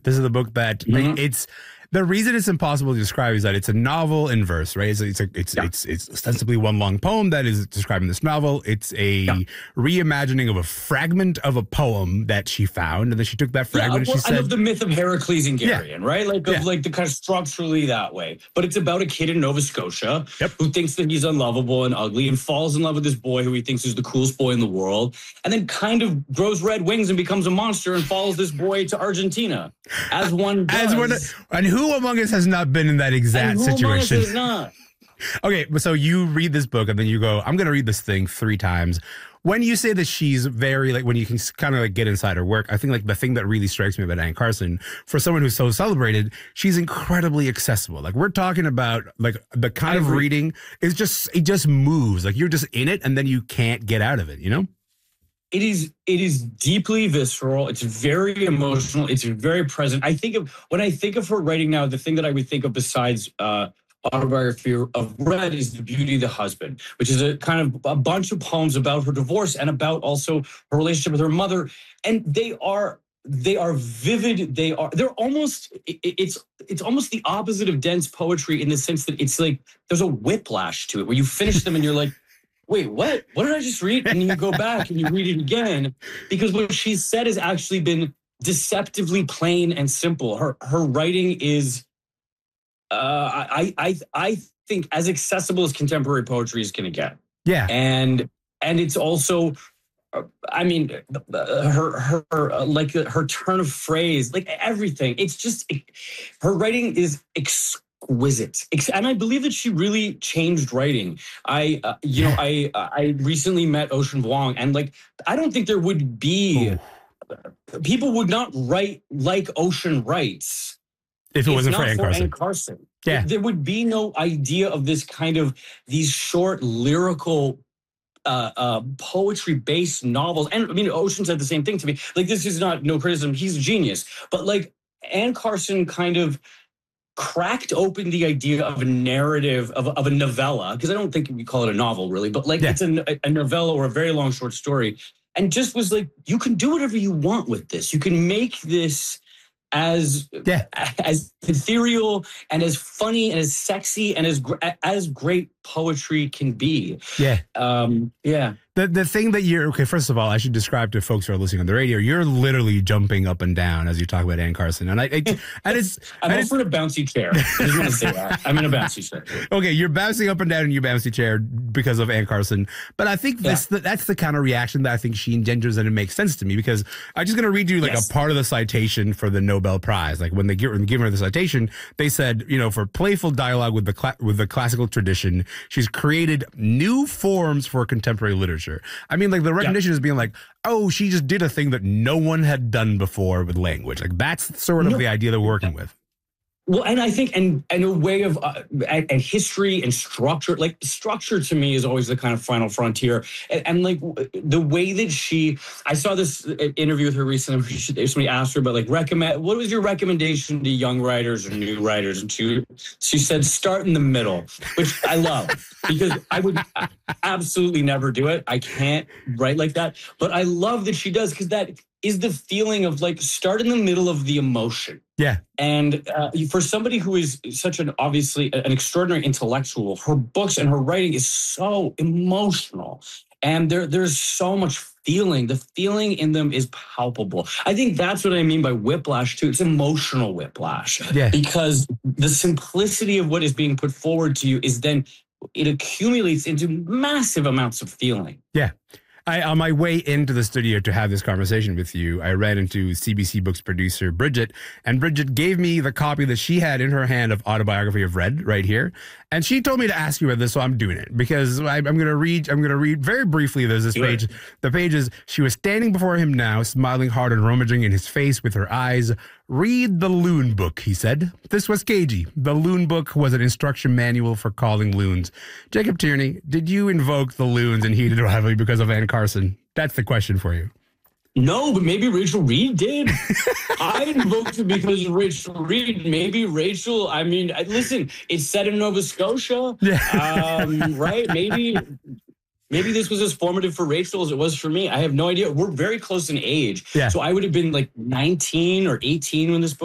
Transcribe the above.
This is the book that it's the reason it's impossible to describe is that it's a novel in verse, right? It's ostensibly one long poem that is describing this novel. It's a reimagining of a fragment of a poem that she found, and then she took that fragment and she said, I love the myth of Heracles and Geryon, right? Like the kind of structurally that way. But it's about a kid in Nova Scotia who thinks that he's unlovable and ugly and falls in love with this boy who he thinks is the coolest boy in the world, and then kind of grows red wings and becomes a monster and follows this boy to Argentina, as one does. And who among us has not been in that exact situation? Who among us is not? Okay, so you read this book and then you go, I'm going to read this thing 3 times. When you say that she's very, like, when you can kind of like get inside her work, I think like the thing that really strikes me about Anne Carson, for someone who's so celebrated, she's incredibly accessible. Like, we're talking about like the kind of reading is just, it just moves. Like, you're just in it and then you can't get out of it, you know? It is deeply visceral. It's very emotional. It's very present. When I think of her writing now, the thing that I would think of besides Autobiography of Red is The Beauty of the Husband, which is a kind of a bunch of poems about her divorce and about also her relationship with her mother. And they are vivid. They're almost, it's almost the opposite of dense poetry in the sense that it's like there's a whiplash to it where you finish them and you're like, wait, what? What did I just read? And you go back and you read it again, because what she said has actually been deceptively plain and simple. Her writing is, I think, as accessible as contemporary poetry is going to get. Yeah, and it's also, I mean, her turn of phrase, like everything. It's just her writing is exquisite. And I believe that she really changed writing. I recently met Ocean Vuong, and like, I don't think there would be, people would not write like Ocean writes if it wasn't for Anne Carson. Yeah. There would be no idea of this kind of, these short lyrical poetry-based novels. And I mean, Ocean said the same thing to me. Like, this is not, no criticism, he's a genius. But like, Anne Carson kind of cracked open the idea of a narrative, of a novella, because I don't think we call it a novel really, but like it's a novella or a very long short story, and just was like, you can do whatever you want with this. You can make this as ethereal and as funny and as sexy and as great poetry can be. The thing that you're, okay, first of all, I should describe to folks who are listening on the radio, you're literally jumping up and down as you talk about Anne Carson. And I'm over in a bouncy chair. I just want to say that. I'm in a bouncy chair. Okay, you're bouncing up and down in your bouncy chair because of Anne Carson. But I think that's the kind of reaction that I think she engenders, and it makes sense to me, because I'm just going to read you like a part of the citation for the Nobel Prize. Like, when they give her the citation, they said, for playful dialogue with the classical tradition, she's created new forms for contemporary literature. I mean, like, the recognition is being like, oh, she just did a thing that no one had done before with language. Like, that's sort of the idea that we're working with. Well, and I think, and a way of, and history and structure, like structure to me is always the kind of final frontier. And like the way that I saw this interview with her recently, somebody asked her about like, what was your recommendation to young writers or new writers? And she said, start in the middle, which I love, because I would absolutely never do it. I can't write like that, but I love that she does, because that is the feeling of like, start in the middle of the emotion. Yeah. And for somebody who is such obviously an extraordinary intellectual, her books and her writing is so emotional. And there's so much feeling. The feeling in them is palpable. I think that's what I mean by whiplash too. It's emotional whiplash. Yeah. Because the simplicity of what is being put forward to you is then, it accumulates into massive amounts of feeling. Yeah. On my way into the studio to have this conversation with you, I ran into CBC Books producer Bridget, and Bridget gave me the copy that she had in her hand of Autobiography of Red right here. And she told me to ask you about this, so I'm doing it, because I'm going to read very briefly. There's this page. The page is, she was standing before him now, smiling hard and rummaging in his face with her eyes. Read the loon book, he said. This was cagey. The loon book was an instruction manual for calling loons. Jacob Tierney, did you invoke the loons in Heated Rivalry because of Anne Carson? That's the question for you. No, but maybe Rachel Reed did. I invoked it because of Rachel Reed. Maybe Rachel, I mean, listen, it's set in Nova Scotia, right? Maybe this was as formative for Rachel as it was for me. I have no idea. We're very close in age. Yeah. So I would have been like 19 or 18 when this book